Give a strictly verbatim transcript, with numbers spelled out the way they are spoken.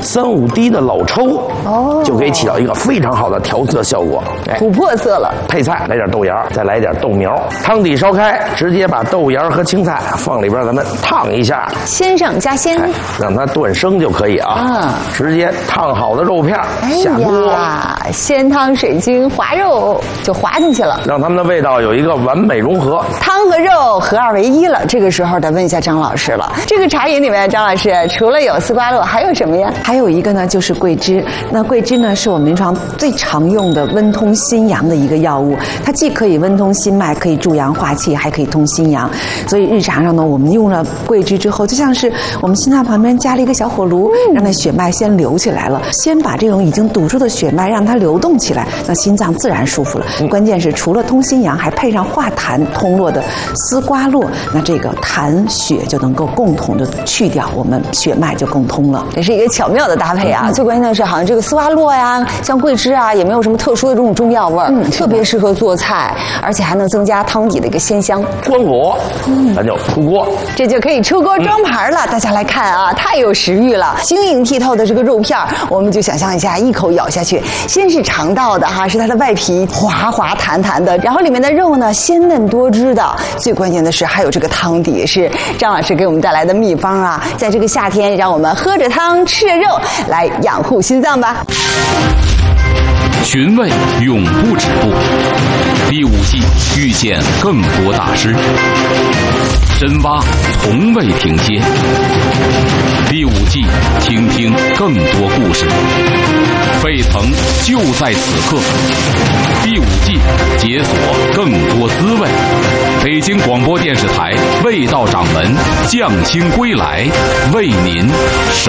三五滴的老抽，哦，就可以起到一个非常好的调色效果。 哎，琥珀色了。 配菜来点豆芽，再来点豆苗。汤底烧开，直接把豆芽和青菜放里边，咱们烫一下， 鲜上加鲜， 哎、让它断生就可以啊。啊，直接烫好的肉片下锅， 哎、鲜汤水清，滑肉就滑进去了， 让它们的味道有一个完美融合， 汤和肉合二为一了。这个时候得问一下张老师了，这个茶饮里面，张老师除了有丝瓜络，还有什么呀？ 还有一个呢，就是桂枝。那桂枝呢，是我们临床最常用的温通心阳的一个药物，它既可以温通心脉，可以助阳化气，还可以通心阳。所以日常上呢，我们用了桂枝之后，就像是我们心脏旁边加了一个小火炉，让那血脉先流起来了，先把这种已经堵住的血脉让它流动起来，那心脏自然舒服了。关键是除了通心阳，还配上化痰通络的丝瓜络，那这个痰血就能够共同的去掉，我们血脉就共通了。 这是一个巧妙的搭配啊！嗯、最关键的是，好像这个丝瓜络呀，像桂枝啊，也没有什么特殊的这种中药味儿，嗯，特别适合做菜，而且还能增加汤底的一个鲜香。 关火，嗯，咱就出锅， 这就可以出锅装盘了。嗯、大家来看啊，太有食欲了，晶莹剔透的这个肉片，我们就想象一下，一口咬下去，先是尝到的哈，是它的外皮滑滑弹弹的，然后里面的肉呢鲜嫩多汁的，最关键的是还有这个汤底，是张老师给我们带来的秘方啊！在这个夏天，让我们喝着汤，吃着肉，来养护心脏吧。 寻味永不止步，第五季遇见更多大师，深挖从未停歇。第五季听听更多故事，沸腾就在此刻。第五季解锁更多滋味。北京广播电视台味道掌门匠心归来，为您